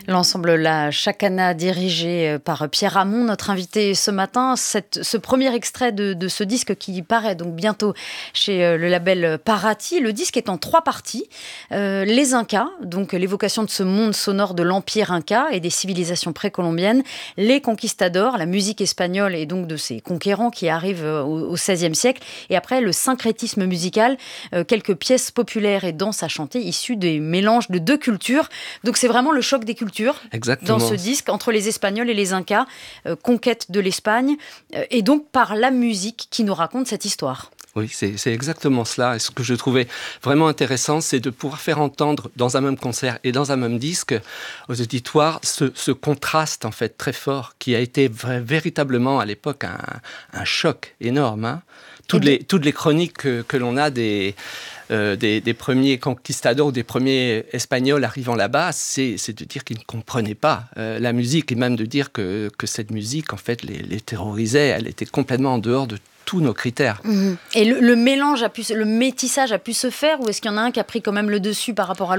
L'ensemble La Chacana, dirigé par Pierre Hamon, notre invité ce matin. Ce premier extrait de ce disque qui paraît donc bientôt chez le label Paraty. Le disque est en 3 parties. Les Incas, donc l'évocation de ce monde sonore de l'Empire Inca et des civilisations précolombiennes. Les Conquistadors, la musique espagnole et donc de ces conquérants qui arrivent au XVIe siècle. Et après, le syncrétisme musical, quelques pièces populaires et danses à chanter issues des mélanges de 2 cultures. Donc c'est vraiment le choc des cultures. Exactement. Dans ce disque, entre les Espagnols et les Incas, conquête de l'Espagne, et donc par la musique qui nous raconte cette histoire. Oui, c'est exactement cela. Et ce que je trouvais vraiment intéressant, c'est de pouvoir faire entendre dans un même concert et dans un même disque aux auditoires ce contraste en fait très fort qui a été véritablement à l'époque un choc énorme. Hein. Toutes les chroniques que l'on a des premiers conquistadors ou des premiers Espagnols arrivant là-bas, c'est de dire qu'ils ne comprenaient pas la musique et même de dire que cette musique en fait les terrorisait. Elle était complètement en dehors de tous nos critères. Et le mélange le métissage a pu se faire, ou est-ce qu'il y en a un qui a pris quand même le dessus par rapport à l'autre ?